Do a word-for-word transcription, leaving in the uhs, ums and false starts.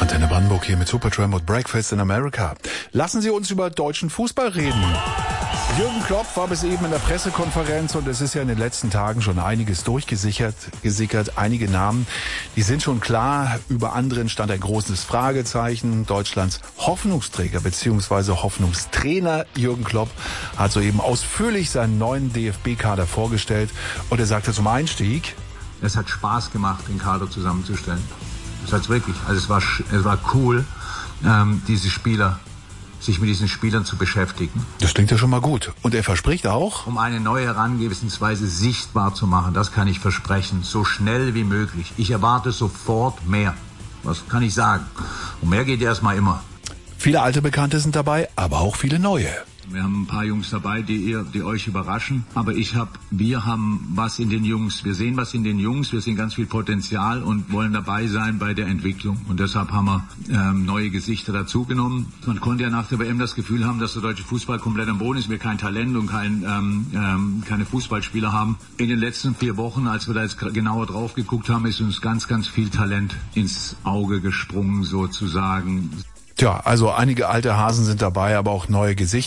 Antenne Brandenburg hier mit Supertramp und Breakfast in America. Lassen Sie uns über deutschen Fußball reden. Jürgen Klopp war bis eben in der Pressekonferenz und es ist ja in den letzten Tagen schon einiges durchgesickert, gesickert. Einige Namen, die sind schon klar. Über anderen stand ein großes Fragezeichen. Deutschlands Hoffnungsträger bzw. Hoffnungstrainer Jürgen Klopp hat soeben ausführlich seinen neuen D F B-Kader vorgestellt und er sagte zum Einstieg: Es hat Spaß gemacht, den Kader zusammenzustellen. Das hat's wirklich. Also es war, es war cool, ähm, diese Spieler, sich mit diesen Spielern zu beschäftigen. Das klingt ja schon mal gut. Und er verspricht auch, um eine neue Herangehensweise sichtbar zu machen, das kann ich versprechen, so schnell wie möglich. Ich erwarte sofort mehr. Was kann ich sagen? Und mehr geht erstmal immer. Viele alte Bekannte sind dabei, aber auch viele neue. Wir haben ein paar Jungs dabei, die ihr, die euch überraschen. Aber ich hab, wir haben was in den Jungs. Wir sehen was in den Jungs. Wir sehen ganz viel Potenzial und wollen dabei sein bei der Entwicklung. Und deshalb haben wir ähm, neue Gesichter dazugenommen. Man konnte ja nach der W M das Gefühl haben, dass der deutsche Fußball komplett am Boden ist. Wir kein Talent und kein, ähm, ähm, keine Fußballspieler haben. In den letzten vier Wochen, als wir da jetzt genauer drauf geguckt haben, ist uns ganz, ganz viel Talent ins Auge gesprungen, sozusagen. Tja, also einige alte Hasen sind dabei, aber auch neue Gesichter.